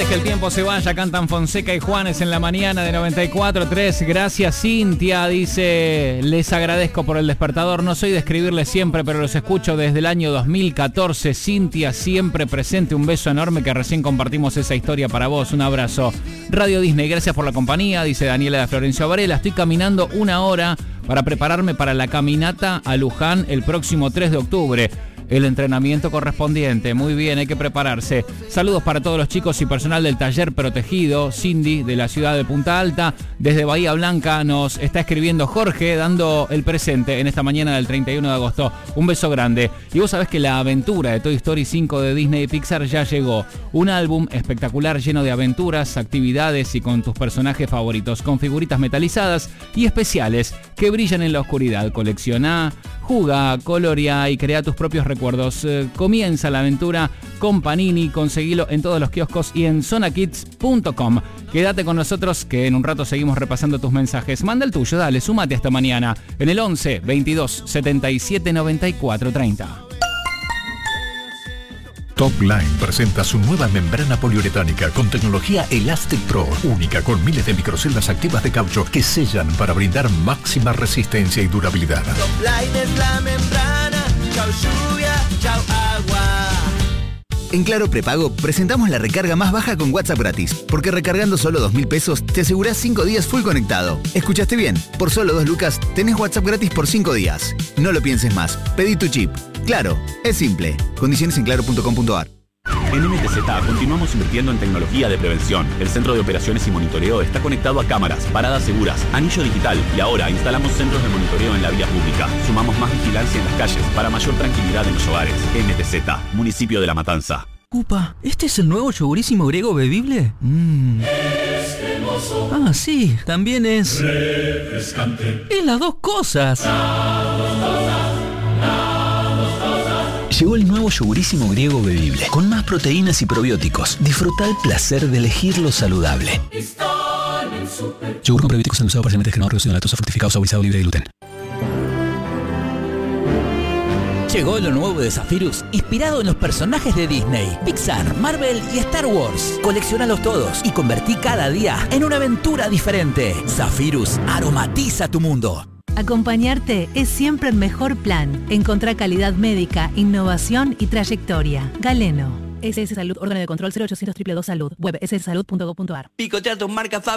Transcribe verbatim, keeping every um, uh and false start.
Antes que el tiempo se vaya, cantan Fonseca y Juanes en la mañana de noventa y cuatro punto tres. Gracias, Cintia. Dice, les agradezco por el despertador. No soy de escribirles siempre, pero los escucho desde el año dos mil catorce. Cintia, siempre presente. Un beso enorme que recién compartimos esa historia para vos. Un abrazo. Radio Disney, gracias por la compañía. Dice Daniela de Florencio Varela. Estoy caminando una hora para prepararme para la caminata a Luján el próximo tres de octubre. El entrenamiento correspondiente. Muy bien, hay que prepararse. Saludos para todos los chicos y personal del taller protegido. Cindy, de la ciudad de Punta Alta. Desde Bahía Blanca nos está escribiendo Jorge, dando el presente en esta mañana del treinta y uno de agosto. Un beso grande. Y vos sabés que la aventura de Toy Story cinco de Disney y Pixar ya llegó. Un álbum espectacular lleno de aventuras, actividades y con tus personajes favoritos. Con figuritas metalizadas y especiales que brillan en la oscuridad. Coleccioná, juga, colorea y crea tus propios recuerdos. Eh, comienza la aventura con Panini. Conseguilo en todos los kioscos y en zona kids punto com. Quédate con nosotros que en un rato seguimos repasando tus mensajes. Manda el tuyo, dale, súmate esta mañana en el once, veintidós, setenta y siete, noventa y cuatro, treinta. Topline presenta su nueva membrana poliuretánica con tecnología Elastic Pro, única con miles de microceldas activas de caucho que sellan para brindar máxima resistencia y durabilidad. Topline es la membrana, chau lluvia, chau agua. En Claro Prepago presentamos la recarga más baja con WhatsApp gratis, porque recargando solo dos mil pesos te asegurás cinco días full conectado. ¿Escuchaste bien? Por solo dos lucas tenés WhatsApp gratis por cinco días. No lo pienses más, pedí tu chip. Claro, es simple. Condiciones en claro punto com punto a r. En M T Z continuamos invirtiendo en tecnología de prevención. El Centro de Operaciones y Monitoreo está conectado a cámaras, paradas seguras, anillo digital y ahora instalamos centros de monitoreo en la vía pública. Sumamos más vigilancia en las calles para mayor tranquilidad en los hogares. M T Z, Municipio de La Matanza. Upa, ¿este es el nuevo yogurísimo griego bebible? Mmm. Ah, sí, también es refrescante. Es las dos cosas. Llegó el nuevo yogurísimo griego bebible, con más proteínas y probióticos. Disfruta el placer de elegir lo saludable. Yogur con probióticos endulzado parcialmente descremado, reducido en lactosa, fortificado, saborizado, libre de gluten. Llegó lo nuevo de Zephyrus, inspirado en los personajes de Disney, Pixar, Marvel y Star Wars. Coleccionalos todos y convertí cada día en una aventura diferente. Zephyrus aromatiza tu mundo. Acompañarte es siempre el mejor plan. Encontrá calidad médica, innovación y trayectoria. Galeno. S S Salud, órgano de control cero ochocientos dos dos dos Salud. Web s s salud punto gov punto a r. Picotea tus marcas